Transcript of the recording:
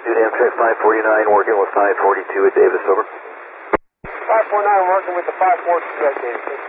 Dude, Amtrak 549 working with 542 at Davis, over. 549 working with the 542 at Davis.